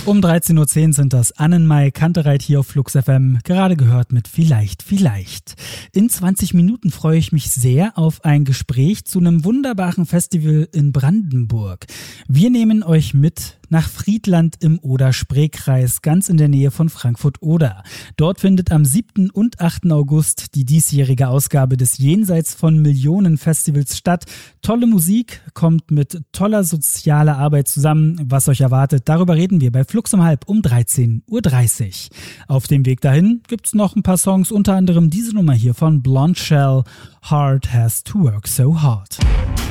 Um 13.10 Uhr sind das Annenmai Kantereit hier auf Flux FM, gerade gehört mit Vielleicht. In 20 Minuten freue ich mich sehr auf ein Gespräch zu einem wunderbaren Festival in Brandenburg. Wir nehmen euch mit nach Friedland im Oder-Spree-Kreis, ganz in der Nähe von Frankfurt-Oder. Dort findet am 7. und 8. August die diesjährige Ausgabe des Jenseits von Millionen Festivals statt. Tolle Musik kommt mit toller sozialer Arbeit zusammen. Was euch erwartet, darüber reden wir bei Flux um halb um 13.30 Uhr. Auf dem Weg dahin gibt's noch ein paar Songs, unter anderem diese Nummer hier von Blonde Shell, Heart Has to Work So Hard.